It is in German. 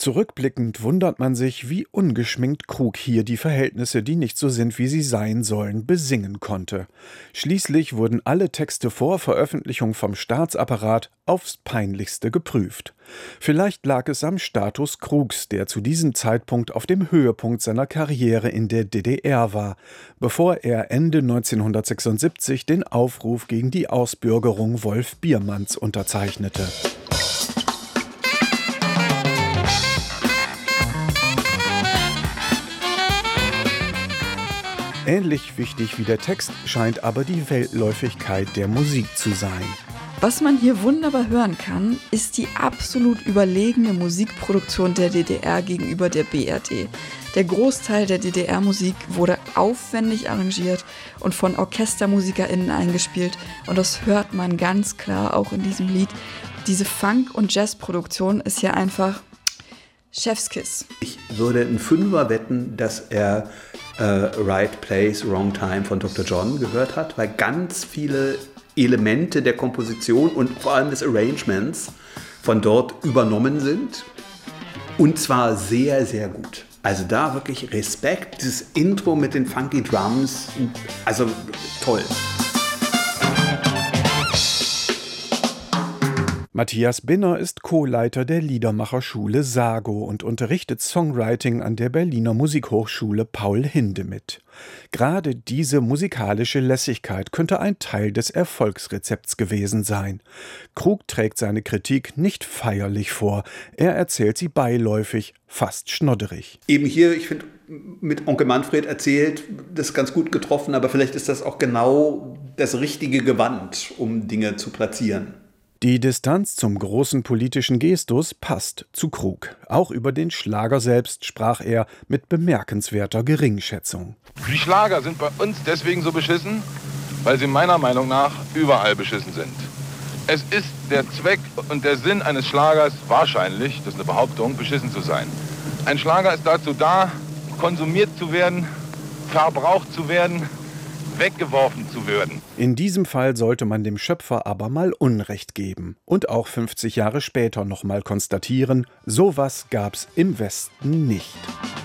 Zurückblickend wundert man sich, wie ungeschminkt Krug hier die Verhältnisse, die nicht so sind, wie sie sein sollen, besingen konnte. Schließlich wurden alle Texte vor Veröffentlichung vom Staatsapparat aufs Peinlichste geprüft. Vielleicht lag es am Status Krugs, der zu diesem Zeitpunkt auf dem Höhepunkt seiner Karriere in der DDR war, bevor er Ende 1976 den Aufruf gegen die Ausbürgerung Wolf Biermanns unterzeichnete. Ähnlich wichtig wie der Text scheint aber die Weltläufigkeit der Musik zu sein. Was man hier wunderbar hören kann, ist die absolut überlegene Musikproduktion der DDR gegenüber der BRD. Der Großteil der DDR-Musik wurde aufwendig arrangiert und von OrchestermusikerInnen eingespielt. Und das hört man ganz klar auch in diesem Lied. Diese Funk- und Jazzproduktion ist hier einfach Chefskiss. Ich würde einen Fünfer wetten, dass er Right Place, Wrong Time von Dr. John gehört hat, weil ganz viele Elemente der Komposition und vor allem des Arrangements von dort übernommen sind. Und zwar sehr, sehr gut. Also da wirklich Respekt. Dieses Intro mit den funky Drums, also toll. Matthias Binner ist Co-Leiter der Liedermacherschule SAGO und unterrichtet Songwriting an der Berliner Musikhochschule Paul Hindemith. Gerade diese musikalische Lässigkeit könnte ein Teil des Erfolgsrezepts gewesen sein. Krug trägt seine Kritik nicht feierlich vor, er erzählt sie beiläufig, fast schnodderig. Eben hier, ich finde, mit Onkel Manfred erzählt, das ist ganz gut getroffen, aber vielleicht ist das auch genau das richtige Gewand, um Dinge zu platzieren. Die Distanz zum großen politischen Gestus passt zu Krug. Auch über den Schlager selbst sprach er mit bemerkenswerter Geringschätzung. Die Schlager sind bei uns deswegen so beschissen, weil sie meiner Meinung nach überall beschissen sind. Es ist der Zweck und der Sinn eines Schlagers wahrscheinlich, das ist eine Behauptung, beschissen zu sein. Ein Schlager ist dazu da, konsumiert zu werden, verbraucht zu werden, weggeworfen zu werden. In diesem Fall sollte man dem Schöpfer aber mal Unrecht geben und auch 50 Jahre später noch mal konstatieren, sowas gab's im Westen nicht.